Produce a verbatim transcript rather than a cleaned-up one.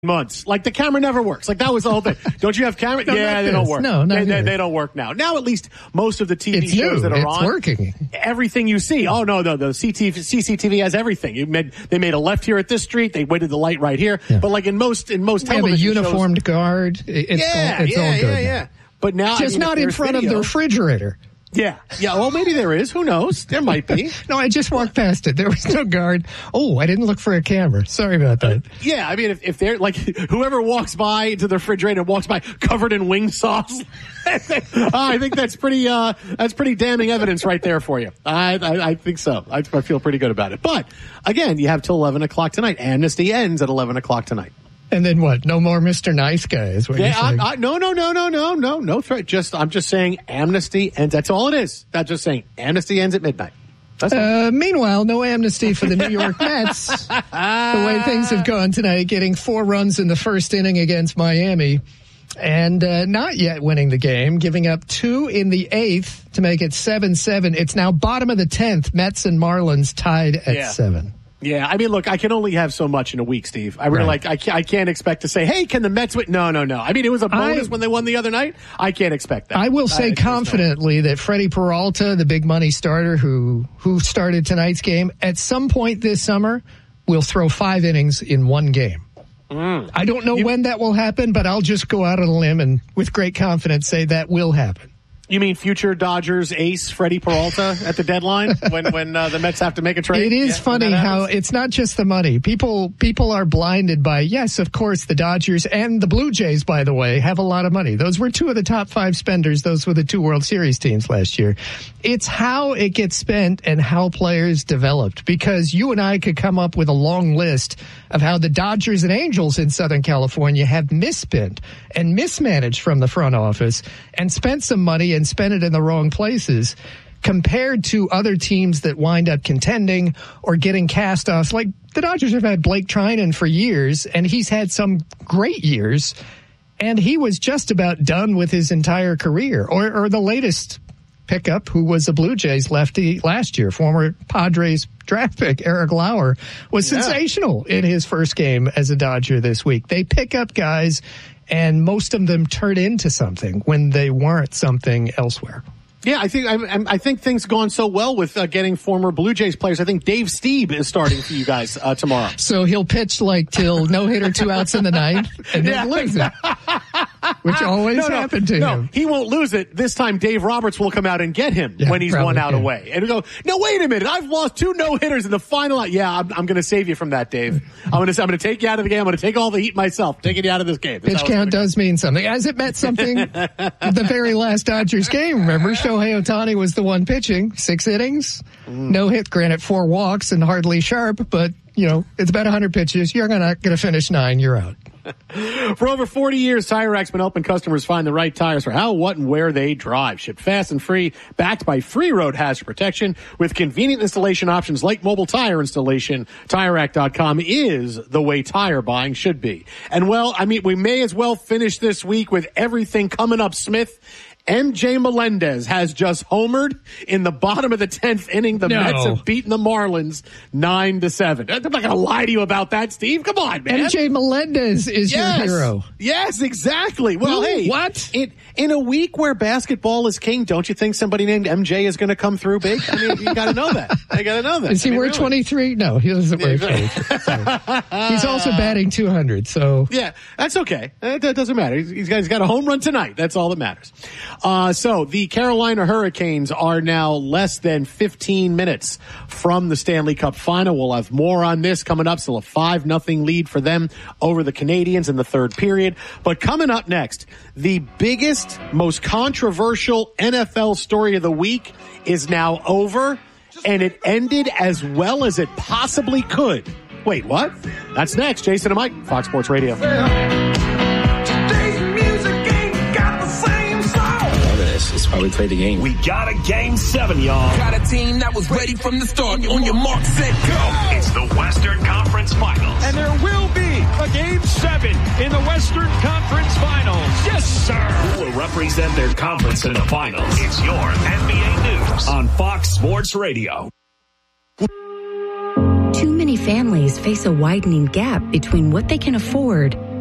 months. Like, the camera never works. Like, that was the whole thing. Don't you have camera? No, yeah, they this. don't work. No, not they, they, here. they don't work now. Now, at least, most of the T V it's shows new. that are it's on. working. Everything you see. Oh, no, no, the C C T V has everything. You made, they made a left here at this street. They waited the light right here. Yeah. But, like, in most, in most we have a television uniformed shows, guard. It's yeah, all, it's yeah, all good. yeah, now. yeah. But now, Just I mean, not in front video, of the refrigerator. Yeah. Yeah. Well, maybe there is. Who knows? There might be. No, I just walked past it. There was no guard. Oh, I didn't look for a camera. Sorry about that. Uh, yeah. I mean, if, if they're like, whoever walks by to the refrigerator walks by covered in wing sauce, I think that's pretty, uh, that's pretty damning evidence right there for you. I, I, I think so. I, I feel pretty good about it. But again, you have till eleven o'clock tonight. Amnesty ends at eleven o'clock tonight. And then what? No more Mister Nice Guy is what yeah, you're saying. I, I, no, no, no, no, no, no, no threat. Just, I'm just saying amnesty ends. That's all it is. That's just saying amnesty ends at midnight. That's uh, meanwhile, no amnesty for the New York Mets. The way things have gone tonight, getting four runs in the first inning against Miami and uh, not yet winning the game, giving up two in the eighth to make it seven seven. It's now bottom of the tenth. Mets and Marlins tied at yeah. seven. Yeah, I mean, look, I can only have so much in a week, Steve. I really right. like, I can't, I can't expect to say, hey, can the Mets win? No, no, no. I mean, it was a bonus I, when they won the other night. I can't expect that. I will say I, confidently that Freddie Peralta, the big money starter who, who started tonight's game, at some point this summer will throw five innings in one game. Mm. I don't know you, when that will happen, but I'll just go out on a limb and with great confidence say that will happen. You mean future Dodgers ace Freddie Peralta at the deadline when when uh, the Mets have to make a trade? It is yeah, funny how it's not just the money. People people are blinded by, yes, of course, the Dodgers and the Blue Jays, by the way, have a lot of money. Those were two of the top five spenders. Those were the two World Series teams last year. It's how it gets spent and how players developed, because you and I could come up with a long list of how the Dodgers and Angels in Southern California have misspent and mismanaged from the front office and spent some money and spent it in the wrong places compared to other teams that wind up contending or getting cast offs. Like the Dodgers have had Blake Trinan for years, and he's had some great years, and he was just about done with his entire career. Or, or the latest pickup, who was a Blue Jays lefty last year, former Padres draft pick Eric Lauer, was yeah. sensational in his first game as a Dodger this week. They pick up guys, and most of them turn into something when they weren't something elsewhere. Yeah, I think I, I think things gone so well with uh, getting former Blue Jays players. I think Dave Stieb is starting for you guys uh, tomorrow. So he'll pitch like till no hitter, two outs in the ninth, and then yeah. lose it, which always no, no, happened to no, him. He won't lose it. This time Dave Roberts will come out and get him yeah, when he's one out can. away. And he'll go, no, wait a minute. I've lost two no-hitters in the final. Yeah, I'm, I'm going to save you from that, Dave. I'm going to I'm going to take you out of the game. I'm going to take all the heat myself, taking you out of this game. That's Pitch count does mean something. As it meant something at the very last Dodgers game. Remember, Shohei Ohtani was the one pitching, six innings, mm. no hit, granted four walks and hardly sharp, but you know, it's about one hundred pitches. You're not going to finish nine. You're out. For over forty years, Tire Rack's been helping customers find the right tires for how, what, and where they drive. Shipped fast and free, backed by free road hazard protection with convenient installation options like mobile tire installation. Tire Rack dot com is the way tire buying should be. And well, I mean, we may as well finish this week with everything coming up, Smith. M J Melendez has just homered in the bottom of the tenth inning. The no. Mets have beaten the Marlins nine to seven. I'm not going to lie to you about that, Steve. Come on, man. M J Melendez is yes. your hero. Yes, exactly. Well, Ooh, hey, what? In, in a week where basketball is king, don't you think somebody named M J is going to come through big? I mean, you got to know that. You got to know that. Does he I mean, wear really. twenty-three? No, he doesn't wear twenty-three. He's also batting two hundred. So yeah, that's okay. That, that doesn't matter. He's, he's, got, he's got a home run tonight. That's all that matters. Uh, so the Carolina Hurricanes are now less than fifteen minutes from the Stanley Cup final. We'll have more on this coming up. Still a five nothing lead for them over the Canadiens in the third period. But coming up next, the biggest, most controversial N F L story of the week is now over, and it ended as well as it possibly could. Wait, what? That's next. Jason and Mike, Fox Sports Radio. Is why we play the game. We got a game seven, y'all. Got a team that was ready from the start. On your mark, set, go. It's the Western Conference Finals. And there will be a game seven in the Western Conference Finals. Yes, sir. Who will represent their conference in the finals? It's your N B A News on Fox Sports Radio. Too many many families face a widening gap between what they can afford